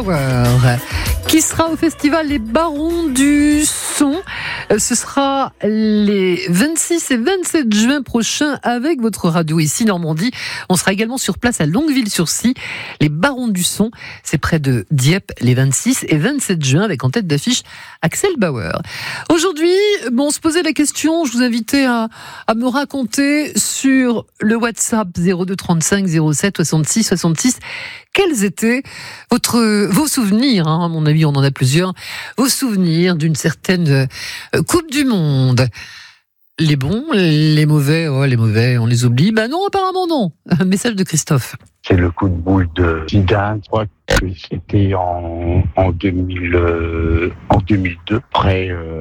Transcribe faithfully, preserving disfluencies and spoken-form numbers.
Bauer, qui sera au festival Les Barons du Son. Ce sera les vingt-six et vingt-sept juin prochains avec votre radio ici Normandie. On sera également sur place à Longueville-sur-Scie. Les Barons du Son, c'est près de Dieppe, les vingt-six et vingt-sept juin, avec en tête d'affiche Axel Bauer. Aujourd'hui, bon, on se posait la question, je vous invitais à, à me raconter sur le WhatsApp zéro deux trente-cinq zéro sept soixante-six soixante-six quels étaient votre, vos souvenirs, hein, à mon avis on en a plusieurs, vos souvenirs d'une certaine Coupe du Monde. Les bons, les mauvais, oh, les mauvais, on les oublie. Ben non, apparemment non. Un message de Christophe. C'est le coup de boule de Zidane. Je crois que c'était en, en, deux mille, euh, en deux mille deux, près... Euh